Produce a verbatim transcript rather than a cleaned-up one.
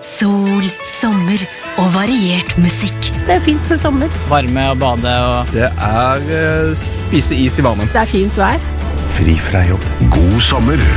sol, sommer og variert musikk. Det er fint med sommer. Varme og bade og... Det er uh, spise is i varmen. Det er fint vær. Fri fra jobb. God sommer.